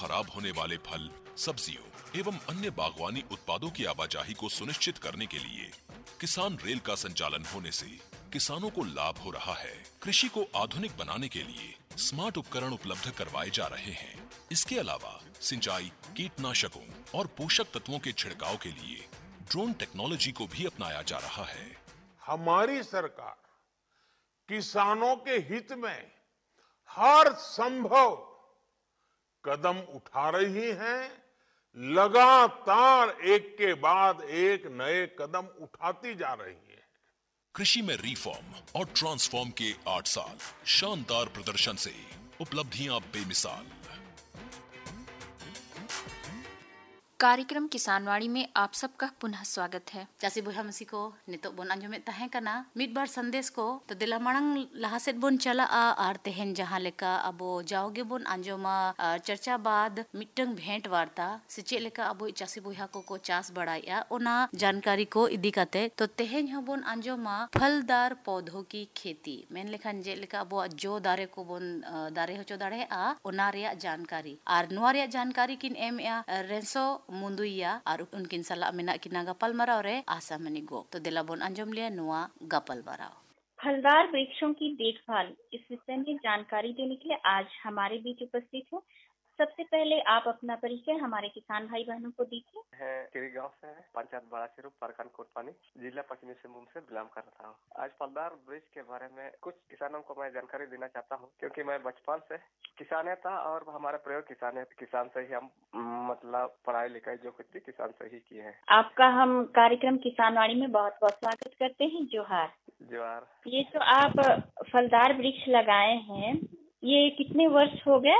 खराब होने वाले फल, सब्जियों एवं अन्य बागवानी उत्पादों की आवाजाही को सुनिश्चित करने के लिए किसान रेल का संचालन होने से किसानों को लाभ हो रहा है। कृषि को आधुनिक बनाने के लिए स्मार्ट उपकरण उपलब्ध करवाए जा रहे हैं। इसके अलावा सिंचाई, कीटनाशकों और पोषक तत्वों के छिड़काव के लिए ड्रोन टेक्नोलॉजी को भी अपनाया जा रहा है। हमारी सरकार किसानों के हित में हर संभव कदम उठा रही है, लगातार एक के बाद एक नए कदम उठाती जा रही है। कृषि में रिफॉर्म और ट्रांसफॉर्म के 8 साल शानदार प्रदर्शन से उपलब्धियां बेमिसाल। कार्यक्रम किसानवाड़ी में आप सबका पुनः स्वागत है। चासी बुहा मसी को नितो बोन अंजमेत ताहें कना मिड बार संदेश को तो दिला मांग लहासेत बोन चला आर तेहन जहां लेका अबो जाओगे बोन अंजमा चर्चा बाद मिटंग भेंट वार्ता से चेक लेका अबो चासी बुहा को चास बढ़ाया ओना जानकारी को इदी काते तो तेहन हबोन अंजमा फलदार पौधों की खेती मेन लेखान जे लेका अबो जो दारे को बोन दारे होचो दाड़े आ ओना रेया जानकारी आर नोआ रेया जानकारी किन एम या रेंसो मुंदुइया और उनकिन सलाह मेना किना गपल मराव रे आशा मनी गो तो दिला बोन अंजम लिया नुआ गपल मराव। फलदार वृक्षों की देखभाल इस विषय में जानकारी देने के लिए आज हमारे बीच उपस्थित है। सबसे पहले आप अपना परिचय हमारे किसान भाई बहनों को दीजिए। है केरी गांव से है, पंचायत बड़ा चिरू, प्रखंड कोटपानी, जिला पश्चिमी सिंहभूम से बिलोंग कर रहा हूँ। आज फलदार वृक्ष के बारे में कुछ किसानों को मैं जानकारी देना चाहता हूँ, क्योंकि मैं बचपन से किसान था और हमारा प्रयोग किसान है। किसान से ही हम मतलब पढ़ाई लिखाई जो कुछ भी किसान से ही किए हैं। आपका हम कार्यक्रम किसानवाड़ी में बहुत बहुत स्वागत करते हैं। जोहार। जोहार। ये जो आप फलदार वृक्ष लगाए हैं, ये कितने वर्ष हो गए?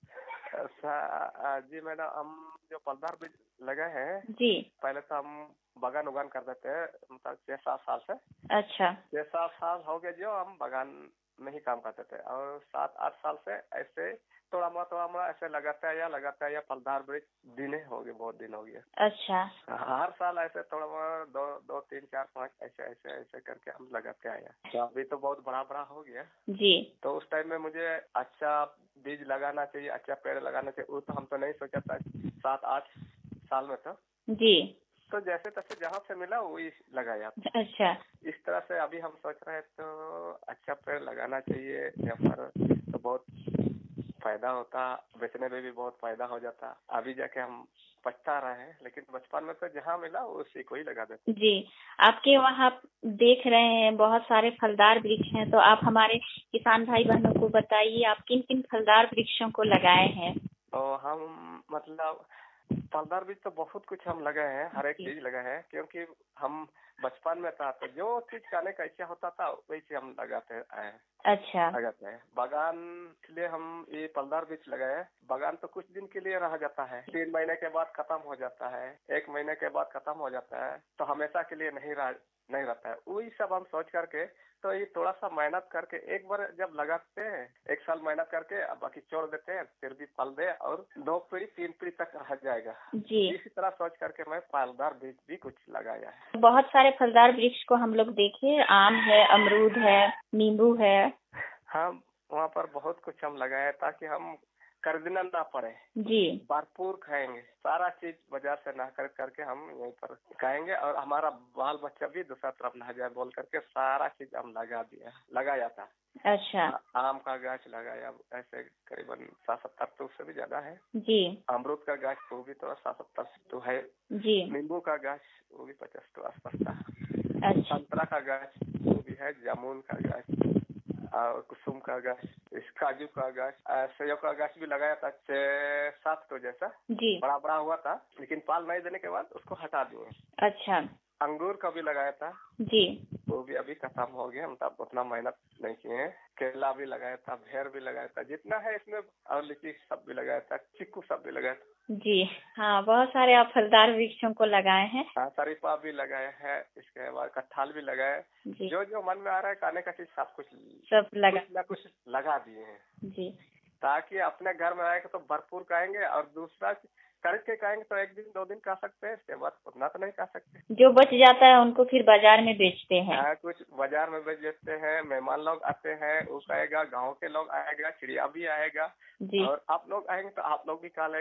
जी मैडम, हम जो फलदार बीज लगे हैं जी, पहले तो हम बागान उगान कर देते हैं, मतलब 6-7 साल से। अच्छा। 6-7 साल हो गए जो हम बागान में ही काम करते थे, और 7-8 साल से ऐसे थोड़ा मोड़ा ऐसे लगाते हैं या फलदार वृक्ष दिन हो गए, बहुत दिन हो गए। अच्छा। हर साल ऐसे थोड़ा मोड़ा 2, 3, 4, 5 ऐसे करके हम लगाते आए हैं। तो अभी तो बहुत बड़ा हो गया जी। तो उस टाइम में मुझे अच्छा बीज लगाना चाहिए, अच्छा पेड़ लगाना चाहिए, वो तो हम तो नहीं सोचा था 7-8 साल में तो जी। तो जैसे तैसे जहाँ से मिला वही लगाया। अच्छा। इस तरह से अभी हम सोच रहे हैं तो अच्छा पेड़ लगाना चाहिए, यहाँ पर तो बहुत फायदा होता, बेचने में भी बहुत फायदा हो जाता। अभी जाके हम पछता रहे हैं, लेकिन बचपन में तो जहाँ मिला उसी को ही लगा देते। जी, आपके वहाँ देख रहे हैं बहुत सारे फलदार वृक्ष हैं, तो आप हमारे किसान भाई बहनों को बताइए आप किन किन फलदार वृक्षों को लगाए हैं। तो हम मतलब फलदार बीज तो बहुत कुछ हम लगाए हैं, हर एक चीज लगाए हैं, क्योंकि हम बचपन में था तो जो चीज खाने का इच्छा होता था वैसे हम लगाते आए हैं। अच्छा। लगाते हैं बागान, इसलिए हम ये फलदार बीज लगाए हैं। बागान तो कुछ दिन के लिए रह जाता है, 3 महीने के बाद खत्म हो जाता है, 1 महीने के बाद खत्म हो जाता है, तो हमेशा के लिए नहीं रहता है। वही सब हम सोच करके तो ये थोड़ा सा मेहनत करके एक बार जब लगाते हैं, 1 साल मेहनत करके बाकी छोड़ देते हैं, फिर भी फल दे और 2 पीढ़ी 3 पीढ़ी तक रह जाएगा। जी, इसी तरह सोच करके मैं फलदार बीज भी कुछ लगाया है। बहुत सारे फलदार वृक्ष को हम लोग देखे, आम है, अमरूद है, नींबू है। हाँ, वहाँ पर बहुत कुछ हम लगाए ताकि हम खरीदना ना पड़े। जी, भरपूर खाएंगे, सारा चीज बाजार से ना खरीद करके हम यहीं पर खाएंगे, और हमारा बाल बच्चा भी दूसरा तरफ ना जाए बोल करके सारा चीज हम लगाया था। अच्छा। आम का गाछ लगाया, ऐसे करीबन 60-70 तो उससे भी ज्यादा है। जी। अमरूद का गाछ वो भी तो 60-70 तो है। जी। नींबू का गाछ वो भी 50 तो आसपास था। अच्छा। संतरा का गाछ वो भी है, जामुन का गाछ और कुसुम का गाछ, इस काजू का गाछ, सेब का गाछ भी लगाया था 6-7 तो जैसा। जी। बड़ा हुआ था, लेकिन पाल नहीं देने के बाद उसको हटा दिए। अच्छा। अंगूर का भी लगाया था। जी। वो भी अभी खत्म हो गया, हम तब उतना मेहनत नहीं किए हैं। केला भी लगाया था, भेर भी लगाया था, जितना है इसमें, और लीची सब भी लगाया था, चीकू सब भी लगाया था। जी हाँ, बहुत सारे आप फलदार वृक्षों को लगाए हैं। हाँ, शरीफा भी लगाए हैं, इसके बाद कटहल भी लगाए। जो मन में आ रहा है खाने का चीज सब कुछ कुछ लगा दिए हैं। जी, ताकि अपने घर में आएगा तो भरपूर खाएंगे, और दूसरा खरीद के खाएंगे तो 1 दिन 2 दिन खा सकते हैं, इसके बाद उतना तो नहीं खा सकते। जो बच जाता है उनको फिर बाजार में बेचते हैं। हाँ, कुछ बाजार में बेच देते हैं, मेहमान लोग आते हैं वो खाएगा, गाँव के लोग आएगा, चिड़िया भी आएगा। जी। और आप लोग आएंगे तो आप लोग भी खा लेंगे।